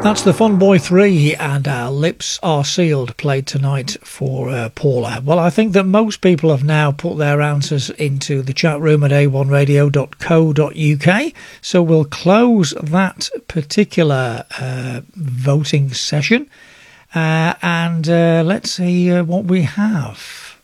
That's the Fun Boy 3 and Our Lips Are Sealed, played tonight for Paula. Well, I think that most people have now put their answers into the chat room at a1radio.co.uk, so we'll close that particular voting session and let's see what we have.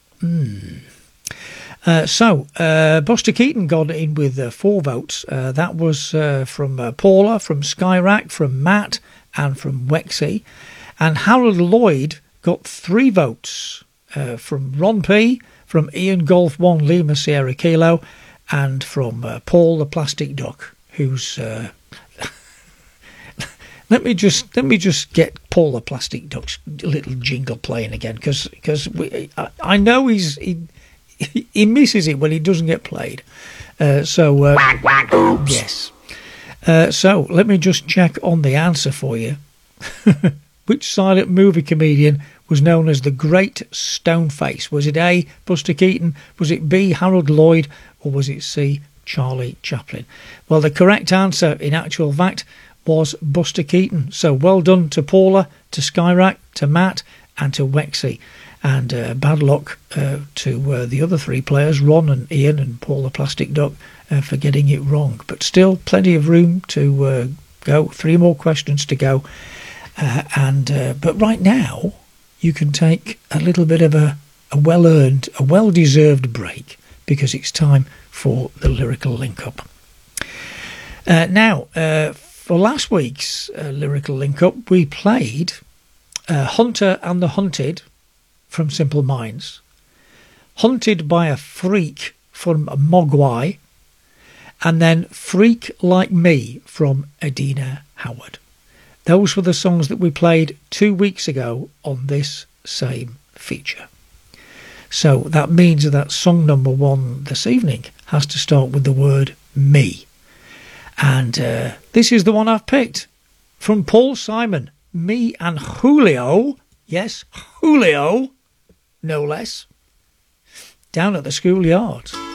Buster Keaton got in with 4 votes. That was from Paula, from Skyrack, from Matt, and from Wexy. And Harold Lloyd got 3 votes from Ron P, from Ian Golf 1 Lima Sierra Kilo, and from Paul the Plastic Duck, who's... Let me just get Paul the Plastic Duck's little jingle playing again, because I know he misses it when he doesn't get played. Yes. So let me just check on the answer for you. Which silent movie comedian was known as the Great Stoneface? Was it A, Buster Keaton? Was it B, Harold Lloyd? Or was it C, Charlie Chaplin? Well, the correct answer, in actual fact, was Buster Keaton. So well done to Paula, to Skyrack, to Matt, and to Wexy. And bad luck to the other 3 players, Ron and Ian and Paul the Plastic Duck, for getting it wrong. But still plenty of room to go. 3 more questions to go. But right now, you can take a little bit of a well-earned, a well-deserved break, because it's time for the Lyrical Link-Up. Now, for last week's Lyrical Link-Up, we played Hunter and the Hunted from Simple Minds, Hunted by a Freak from Mogwai, and then Freak Like Me from Adina Howard. Those were the songs that we played 2 weeks ago on this same feature. So that means that song number 1 this evening has to start with the word me. And this is the one I've picked from Paul Simon, Me and Julio. Yes, Julio, no less, down at the schoolyard.